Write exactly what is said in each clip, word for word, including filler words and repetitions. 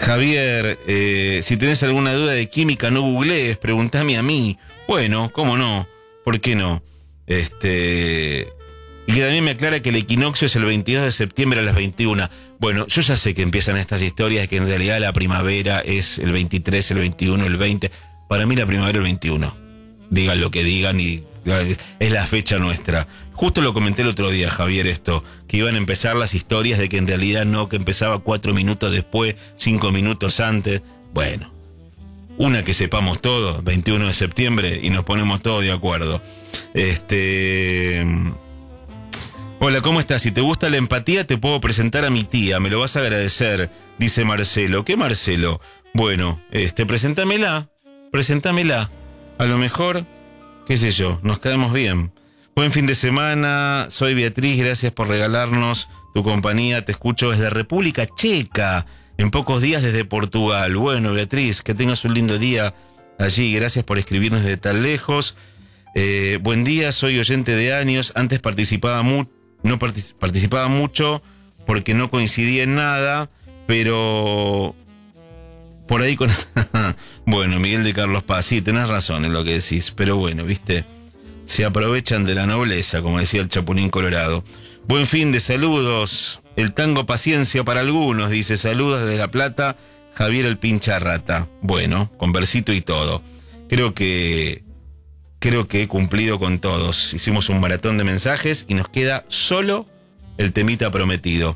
Javier, eh, si tenés alguna duda de química, no googlees, preguntame a mí. Bueno, ¿cómo no? ¿Por qué no? Este... Y que también me aclara que el equinoccio es el veintidós de septiembre a las veintiuna. Bueno, yo ya sé que empiezan estas historias, que en realidad la primavera es el veintitrés, el veintiuno, el veinte. Para mí la primavera es el veintiuno. Digan lo que digan y es la fecha nuestra. Justo lo comenté el otro día, Javier, esto, que iban a empezar las historias de que en realidad no, que empezaba cuatro minutos después, cinco minutos antes. Bueno, una que sepamos todo, veintiuno de septiembre, y nos ponemos todos de acuerdo. Este... Hola, ¿cómo estás? Si te gusta la empatía, te puedo presentar a mi tía, me lo vas a agradecer, dice Marcelo. ¿Qué Marcelo? Bueno, este, preséntamela, preséntamela. A lo mejor, qué sé yo, nos quedamos bien. Buen fin de semana, soy Beatriz, gracias por regalarnos tu compañía, te escucho desde República Checa, en pocos días desde Portugal. Bueno, Beatriz, que tengas un lindo día allí, gracias por escribirnos desde tan lejos. Eh, buen día, soy oyente de años, antes participaba mucho. No partic- participaba mucho porque no coincidía en nada, pero por ahí con... Bueno, Miguel de Carlos Paz, sí, tenés razón en lo que decís, pero bueno, viste, se aprovechan de la nobleza, como decía el Chapulín Colorado. Buen fin de saludos, el tango paciencia para algunos, dice, saludos desde La Plata, Javier el pincha rata. Bueno, con versito y todo. Creo que... Creo que he cumplido con todos. Hicimos un maratón de mensajes y nos queda solo el temita prometido.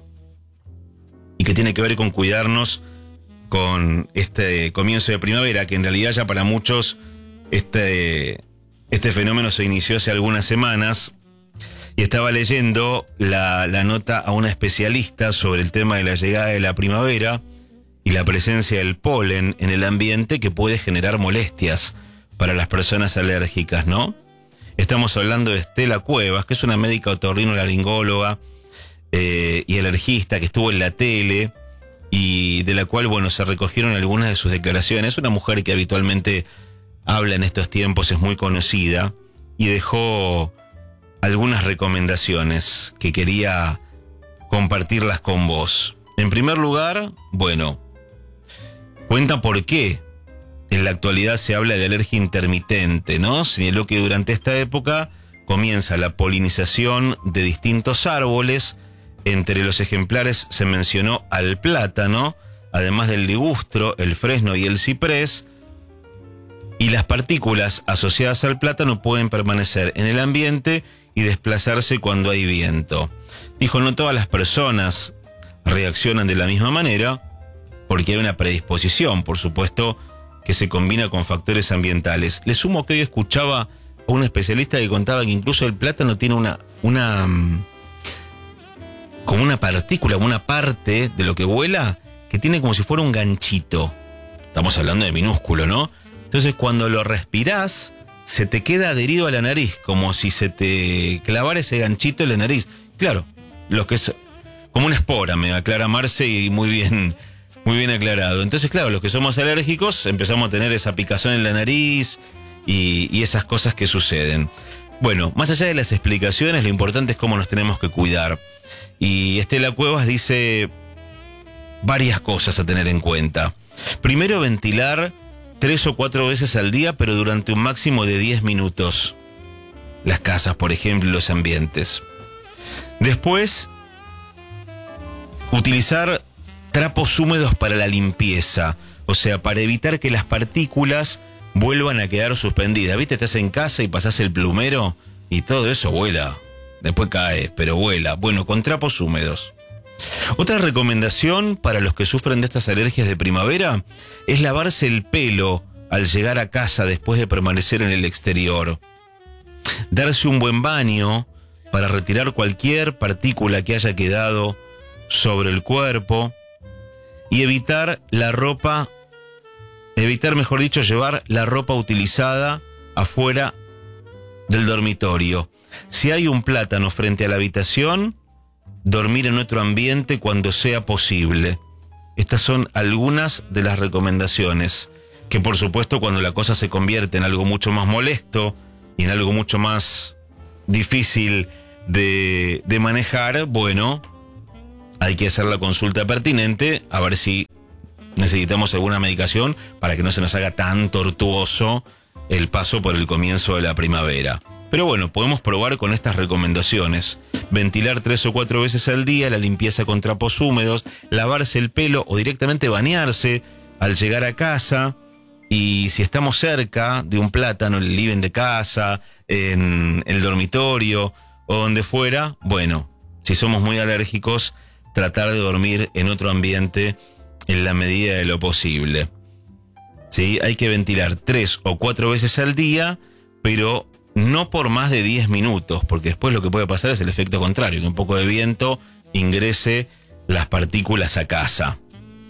Y que tiene que ver con cuidarnos con este comienzo de primavera, que en realidad ya para muchos este, este fenómeno se inició hace algunas semanas. Y estaba leyendo la, la nota a una especialista sobre el tema de la llegada de la primavera y la presencia del polen en el ambiente que puede generar molestias para las personas alérgicas, ¿no? Estamos hablando de Estela Cuevas, que es una médica otorrinolaringóloga eh, y alergista que estuvo en la tele y de la cual, bueno, se recogieron algunas de sus declaraciones. Una mujer que habitualmente habla en estos tiempos, es muy conocida y dejó algunas recomendaciones que quería compartirlas con vos. En primer lugar, bueno, cuenta por qué en la actualidad se habla de alergia intermitente, ¿no? Señaló que durante esta época comienza la polinización de distintos árboles. Entre los ejemplares se mencionó al plátano, además del ligustro, el fresno y el ciprés. Y las partículas asociadas al plátano pueden permanecer en el ambiente y desplazarse cuando hay viento. Dijo, no todas las personas reaccionan de la misma manera, porque hay una predisposición, por supuesto, que se combina con factores ambientales. Le sumo que hoy escuchaba a un especialista que contaba que incluso el plátano tiene una, una como una partícula, una parte de lo que vuela, que tiene como si fuera un ganchito. Estamos hablando de minúsculo, ¿no? Entonces cuando lo respirás, se te queda adherido a la nariz, como si se te clavara ese ganchito en la nariz. Claro, los que es como una espora, me aclara Marce, y muy bien... Muy bien aclarado. Entonces, claro, los que somos alérgicos empezamos a tener esa picazón en la nariz y, y esas cosas que suceden. Bueno, más allá de las explicaciones, lo importante es cómo nos tenemos que cuidar. Y Estela Cuevas dice varias cosas a tener en cuenta. Primero, ventilar tres o cuatro veces al día, pero durante un máximo de diez minutos. Las casas, por ejemplo, los ambientes. Después, utilizar trapos húmedos para la limpieza, o sea, para evitar que las partículas vuelvan a quedar suspendidas. ¿Viste? Estás en casa y pasás el plumero y todo eso vuela. Después cae, pero vuela. Bueno, con trapos húmedos. Otra recomendación para los que sufren de estas alergias de primavera es lavarse el pelo al llegar a casa después de permanecer en el exterior. Darse un buen baño para retirar cualquier partícula que haya quedado sobre el cuerpo. Y evitar la ropa, evitar, mejor dicho, llevar la ropa utilizada afuera del dormitorio. Si hay un plátano frente a la habitación, dormir en otro ambiente cuando sea posible. Estas son algunas de las recomendaciones, que por supuesto cuando la cosa se convierte en algo mucho más molesto y en algo mucho más difícil de, de manejar, bueno, hay que hacer la consulta pertinente a ver si necesitamos alguna medicación para que no se nos haga tan tortuoso el paso por el comienzo de la primavera. Pero bueno, podemos probar con estas recomendaciones. Ventilar tres o cuatro veces al día, la limpieza con trapos húmedos, lavarse el pelo o directamente bañarse al llegar a casa. Y si estamos cerca de un plátano, en el living de casa, en el dormitorio o donde fuera, bueno, si somos muy alérgicos, tratar de dormir en otro ambiente en la medida de lo posible. ¿Sí? Hay que ventilar tres o cuatro veces al día, pero no por más de diez minutos, porque después lo que puede pasar es el efecto contrario, que un poco de viento ingrese las partículas a casa.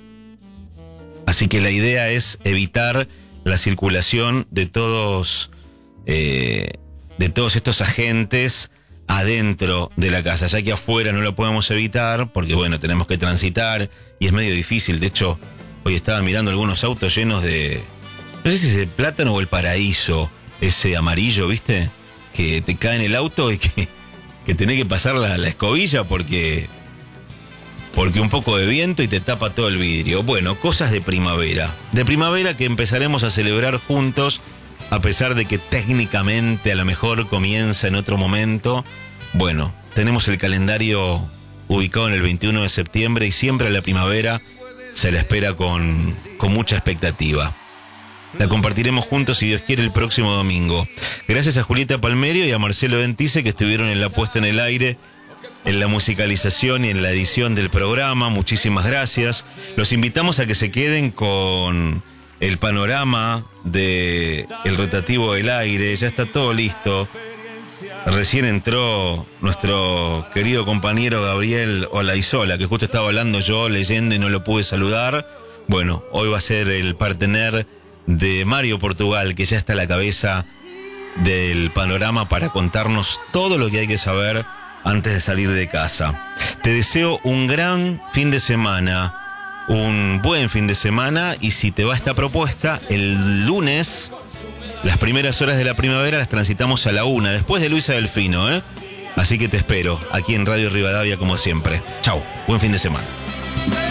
Así que la idea es evitar la circulación de todos, eh, de todos estos agentes adentro de la casa, ya que afuera no lo podemos evitar, porque bueno, tenemos que transitar y es medio difícil. De hecho, hoy estaba mirando algunos autos llenos de, no sé si es el plátano o el paraíso, ese amarillo, ¿viste? Que te cae en el auto y que, que tenés que pasar la, la escobilla porque... porque un poco de viento y te tapa todo el vidrio. Bueno, cosas de primavera. De primavera que empezaremos a celebrar juntos, a pesar de que técnicamente a lo mejor comienza en otro momento. Bueno, tenemos el calendario ubicado en el veintiuno de septiembre y siempre a la primavera se la espera con, con mucha expectativa. La compartiremos juntos, si Dios quiere, el próximo domingo. Gracias a Julieta Palmerio y a Marcelo Dentice, que estuvieron en la puesta en el aire, en la musicalización y en la edición del programa. Muchísimas gracias. Los invitamos a que se queden con el panorama de el rotativo del aire. Ya está todo listo. Recién entró nuestro querido compañero Gabriel Olaizola, que justo estaba hablando yo, leyendo y no lo pude saludar. Bueno, hoy va a ser el partener de Mario Portugal, que ya está a la cabeza del panorama para contarnos todo lo que hay que saber antes de salir de casa. Te deseo un gran fin de semana, un buen fin de semana, y si te va esta propuesta, el lunes, las primeras horas de la primavera las transitamos a la una, después de Luisa Delfino, ¿eh? Así que te espero aquí en Radio Rivadavia como siempre. Chau, buen fin de semana.